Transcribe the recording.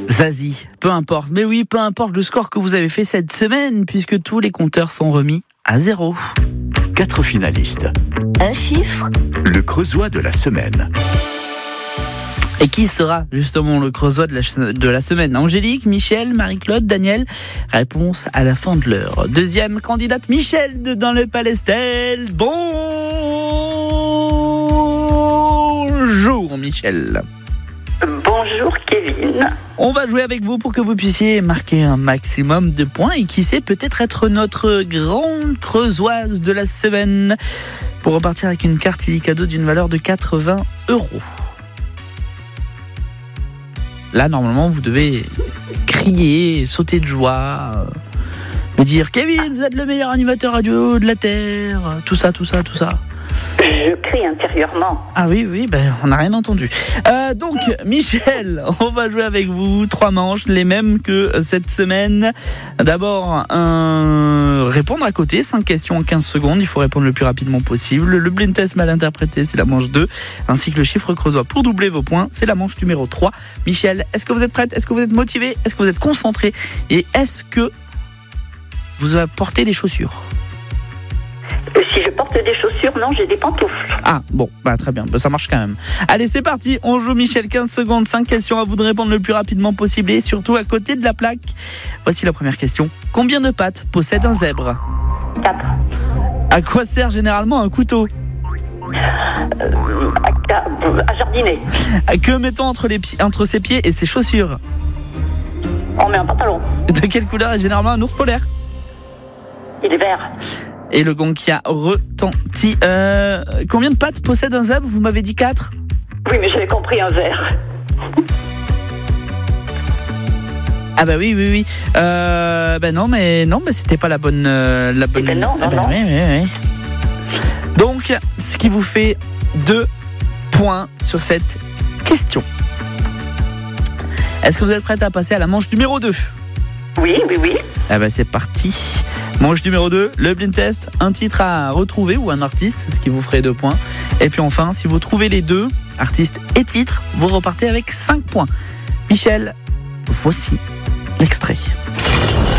Zazie, peu importe. Mais oui, peu importe le score que vous avez fait cette semaine, puisque tous les compteurs sont remis à 0. 4 finalistes. Un chiffre. Le creusois de la semaine. Et qui sera justement le creusois de la semaine? Angélique, Michel, Marie-Claude, Daniel? Réponse à la fin de l'heure. Deuxième candidate, Michel dans le Palestel. Bonjour Michel. Bonjour Kevin. On va jouer avec vous pour que vous puissiez marquer un maximum de points et qui sait peut-être être notre grande creusoise de la semaine pour repartir avec une carte cadeau d'une valeur de 80 €. Là, normalement, vous devez crier, sauter de joie, me dire « Kevin, vous êtes le meilleur animateur radio de la Terre », tout ça. Je crie intérieurement. Ah oui, on n'a rien entendu. Donc, Michel, on va jouer avec vous 3 manches, les mêmes que cette semaine. D'abord, répondre à côté, 5 questions en 15 secondes. Il faut répondre le plus rapidement possible. Le blind test mal interprété, c'est la manche 2. Ainsi que le chiffre creusois pour doubler vos points, c'est la manche numéro 3. Michel, est-ce que vous êtes prête? Est-ce que vous êtes motivé? Est-ce que vous êtes concentré? Et est-ce que vous portez des chaussures? Si je porte des chaussures, non, j'ai des pantoufles. Ah, bon, très bien, ça marche quand même. Allez, c'est parti, on joue Michel, 15 secondes, 5 questions, à vous de répondre le plus rapidement possible et surtout à côté de la plaque. Voici la première question. Combien de pattes possède un zèbre? 4. À quoi sert généralement un couteau? À jardiner. Que mettons entre ses pieds et ses chaussures? On met un pantalon. De quelle couleur est généralement un ours polaire? Il est vert. Et le gong qui a retenti. Combien de pattes possède un zèbre? Vous m'avez dit 4. Oui, mais j'avais compris un vert. Ah bah oui. Non, mais c'était pas la bonne. Non. Oui. Donc, ce qui vous fait 2 points sur cette question. Est-ce que vous êtes prête à passer à la manche numéro 2? Oui. Ah bah c'est parti. Manche numéro 2, le blind test, un titre à retrouver ou un artiste, ce qui vous ferait 2 points. Et puis enfin, si vous trouvez les deux, artiste et titre, vous repartez avec 5 points. Michel, voici l'extrait.